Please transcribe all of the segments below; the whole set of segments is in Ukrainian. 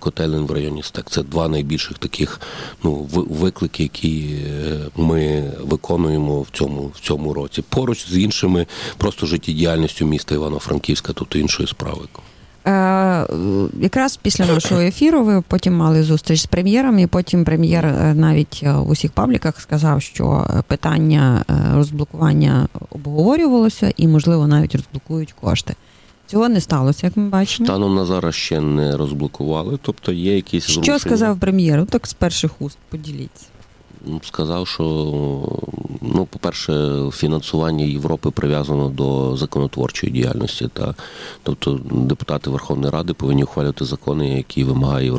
котелень в районі СТЕК. Це два найбільших таких виклики, які ми виконуємо в цьому році. Поруч з іншими просто життєдіяльністю міста Івано-Франківська, тобто іншої справи. Якраз після нашого ефіру ви потім мали зустріч з прем'єром, і потім прем'єр навіть в усіх пабліках сказав, що питання розблокування обговорювалося і, можливо, навіть розблокують кошти. Цього не сталося, як ми бачимо. Станом на зараз ще не розблокували, тобто є якісь зрушення. Що сказав прем'єр? Так з перших уст поділіться. Сказав, що, по-перше, фінансування Європи прив'язано до законотворчої діяльності. Тобто депутати Верховної Ради повинні ухвалювати закони, які вимагає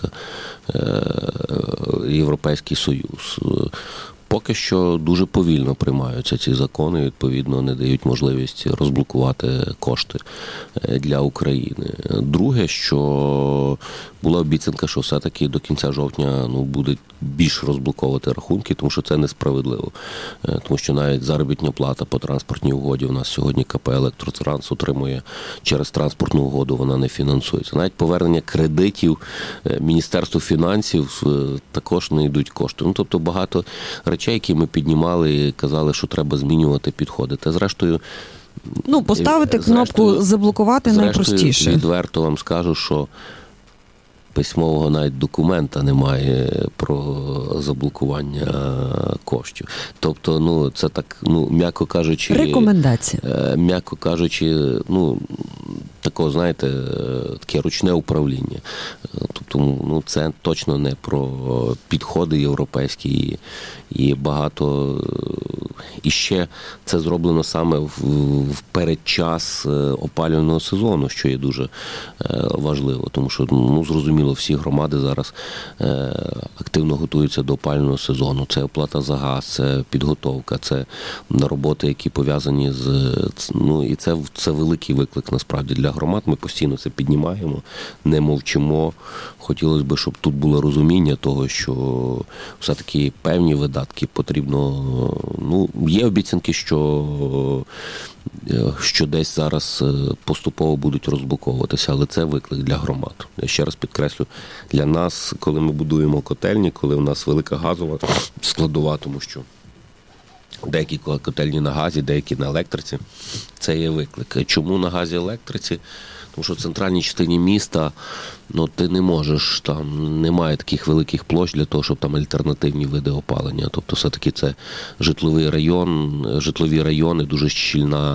Європейський Союз. Поки що дуже повільно приймаються ці закони, відповідно, не дають можливість розблокувати кошти для України. Друге, що була обіцянка, що все-таки до кінця жовтня буде більш розблоковувати рахунки, тому що це несправедливо. Тому що навіть заробітна плата по транспортній угоді у нас сьогодні КП «Електротранс» отримує через транспортну угоду, вона не фінансується. Навіть повернення кредитів Міністерству фінансів також не йдуть кошти. Тобто багато речей, які ми піднімали і казали, що треба змінювати підходи. Та зрештою... Поставити кнопку «Заблокувати» найпростіше. Відверто вам скажу, що письмового навіть документа немає про заблокування коштів. Тобто, це так, м'яко кажучи... Рекомендація. М'яко кажучи, такого, знаєте, таке ручне управління. Тобто, це точно не про підходи європейські і багато... І ще це зроблено саме в передчас опалювального сезону, що є дуже важливо, тому що, зрозуміло, всі громади зараз активно готуються до опалювального сезону. Це оплата за газ, це підготовка, це роботи, які пов'язані з... і це великий виклик, насправді, для громад. Ми постійно це піднімаємо, не мовчимо. Хотілося б, щоб тут було розуміння того, що все-таки певні видатки потрібно... Є обіцянки, що десь зараз поступово будуть розблоковуватися, але це виклик для громад. Я ще раз підкреслю, для нас, коли ми будуємо котельні, коли у нас велика газова складова, тому що деякі котельні на газі, деякі на електриці, це є виклик. Чому на газі електриці? Тому що в центральній частині міста ти не можеш, там немає таких великих площ для того, щоб там альтернативні види опалення. Тобто все-таки це житлові райони, дуже щільна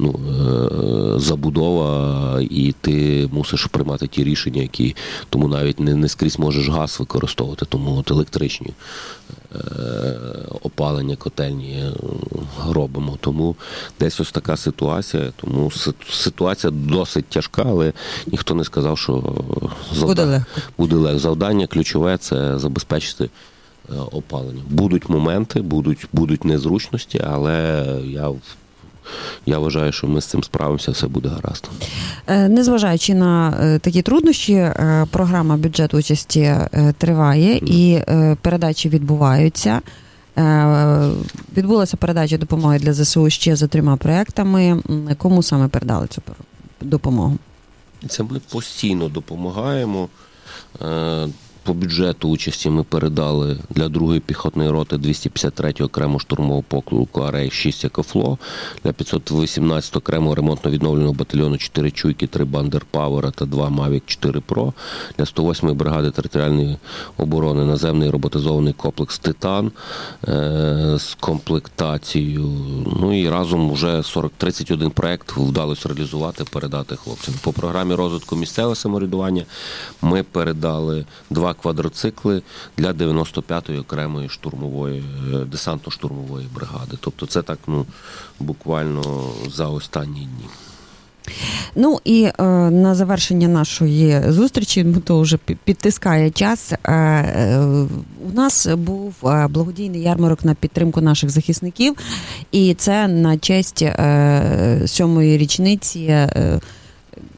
забудова, і ти мусиш приймати ті рішення, які тому навіть не скрізь можеш газ використовувати, тому електричні опалення, котельні робимо. Тому десь ось така ситуація. Тому ситуація досить тяжка, але ніхто не сказав, що буде легко. Завдання ключове – це забезпечити опалення. Будуть моменти, будуть незручності, але я вважаю, що ми з цим справимося, все буде гаразд. Незважаючи на такі труднощі, програма «Бюджет участі» триває і передачі відбуваються. Відбулася передача допомоги для ЗСУ ще за 3 проектами. Кому саме передали цю допомогу? Це ми постійно допомагаємо. По бюджету участі ми передали для 2-ї піхотної роти 253-ї окремо штурмового полку АР-6 «Екофло», для 518-го окремого ремонтно-відновленого батальйону 4 «Чуйки», 3 «Бандерпауера» та 2 «Мавік 4 Про», для 108-ї бригади територіальної оборони наземний роботизований комплекс «Титан» з комплектацією. І разом вже 31 проєкт вдалося реалізувати, передати хлопцям. По програмі розвитку місцевого самоврядування ми передали 2 квадроцикли для 95-ї окремої десантно-штурмової бригади. Тобто це так, буквально за останні дні. І на завершення нашої зустрічі, то вже підтискає час, у нас був благодійний ярмарок на підтримку наших захисників, і це на честь 7-ї річниці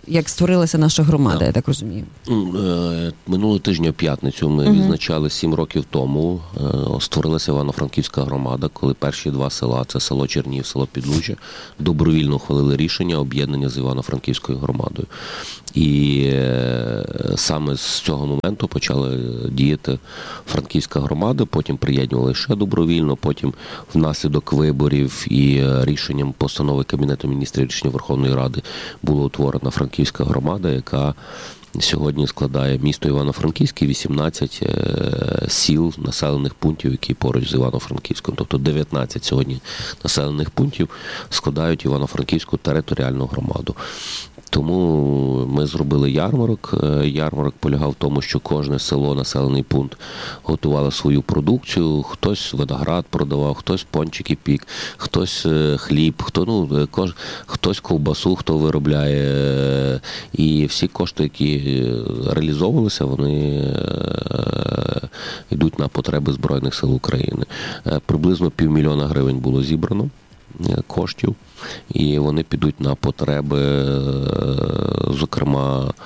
як створилася наша громада, я так розумію. Минулого тижня в п'ятницю ми відзначали 7 років тому. Створилася Івано-Франківська громада, коли перші 2 села, це село Чернігів, село Підлужжя, добровільно ухвалили рішення об'єднання з Івано-Франківською громадою. І саме з цього моменту почала діяти Франківська громада, потім приєднували ще добровільно, потім внаслідок виборів і рішенням постанови Кабінету міністрів, рішення Верховної Ради була утворена Франківська громада, яка сьогодні складає місто Івано-Франківське, 18 сіл, населених пунктів, які поруч з Івано-Франківськом. Тобто 19 сьогодні населених пунктів складають Івано-Франківську територіальну громаду. Тому ми зробили ярмарок. Ярмарок полягав в тому, що кожне село, населений пункт готувало свою продукцію. Хтось виноград продавав, хтось пончики пік, хтось хліб, хтось ковбасу, хто виробляє. І всі кошти, які реалізовувалися, вони йдуть на потреби Збройних сил України. Приблизно 500 000 гривень було зібрано коштів, і вони підуть на потреби, зокрема,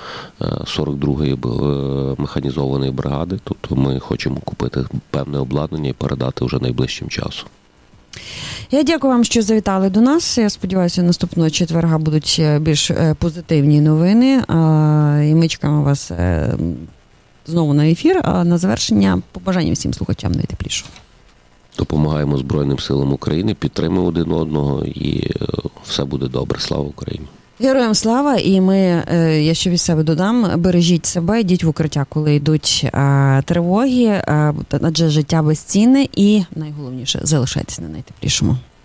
42-ї механізованої бригади. Тобто ми хочемо купити певне обладнання і передати вже найближчим часом. Я дякую вам, що завітали до нас. Я сподіваюся, наступного четверга будуть більш позитивні новини. І ми чекаємо вас знову на ефір. А на завершення побажання всім слухачам найтеплішого. Допомагаємо Збройним силам України, підтримуємо один одного, і все буде добре. Слава Україні! Героям слава! І ми, я ще від себе додам, бережіть себе, йдіть в укриття, коли йдуть тривоги, адже життя безцінне і, найголовніше, залишайтесь на найтеплішому.